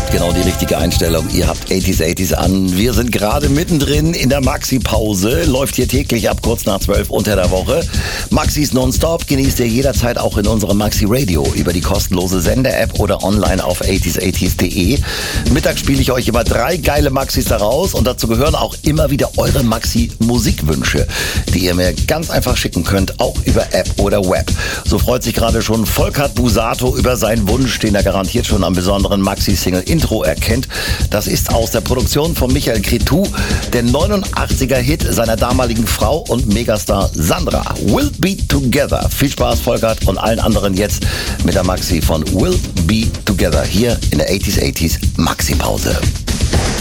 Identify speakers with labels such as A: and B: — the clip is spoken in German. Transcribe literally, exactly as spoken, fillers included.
A: habt genau die richtige Einstellung. Ihr habt achtziger achtziger an. Wir sind gerade mittendrin in der Maxi-Pause. Läuft hier täglich ab kurz nach zwölf unter der Woche. Maxis Nonstop genießt ihr jederzeit auch in unserem Maxi-Radio über die kostenlose Sender-App oder online auf achtziger achtziger punkt de. Mittags spiele ich euch immer drei geile Maxis daraus und dazu gehören auch immer wieder eure Maxi-Musikwünsche, die ihr mir ganz einfach schicken könnt, auch über App oder Web. So freut sich gerade schon Volkert Busato über seinen Wunsch, den er garantiert schon am besonderen Maxi-Single-Intro erkennt. Das ist aus der Produktion von Michael Cretu, der neunundachtziger-Hit seiner damaligen Frau und Megastar Sandra. We'll Be Together. Viel Spaß, Volkert, und allen anderen jetzt mit der Maxi von We'll Be Together hier in der achtziger achtziger Maxi-Pause.